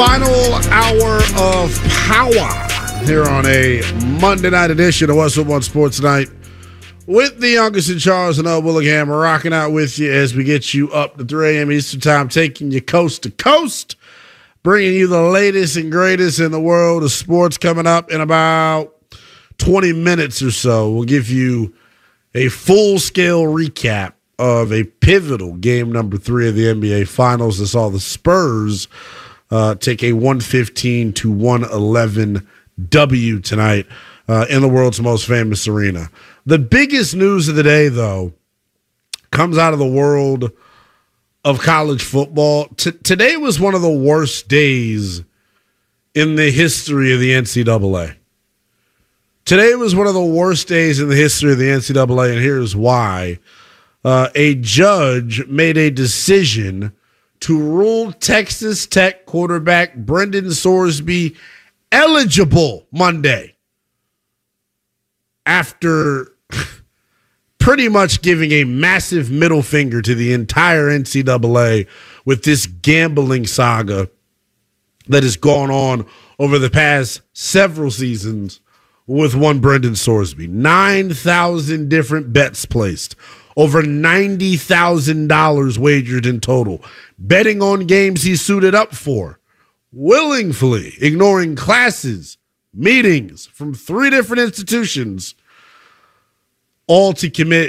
Final hour of power here on a Monday night edition of What's Up on Sports Night with the youngest in Charles and Noah Willingham. We're rocking out with you as we get you up to 3 a.m. Eastern Time, taking you coast to coast, bringing you the latest and greatest in the world of sports. Coming up in about 20 minutes or so, we'll give you a full-scale recap of a pivotal game number 3 of the NBA Finals that saw the Spurs take a 115-111 W tonight in the world's most famous arena. The biggest news of the day, though, comes out of the world of college football. Today was one of the worst days in the history of the NCAA. Today was one of the worst days in the history of the NCAA, and here's why. A judge made a decision to rule Texas Tech quarterback Brendan Sorsby eligible Monday after pretty much giving a massive middle finger to the entire NCAA with this gambling saga that has gone on over the past several seasons with one Brendan Sorsby. 9,000 different bets placed. Over $90,000 wagered in total. Betting on games he suited up for. Willingly ignoring classes, meetings from 3 different institutions, all to commit